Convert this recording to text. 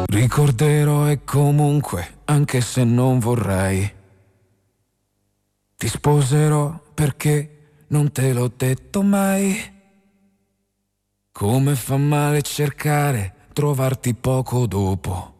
Ricorderò e comunque, anche se non vorrei, ti sposerò perché non te l'ho detto mai. Come fa male cercare, trovarti poco dopo.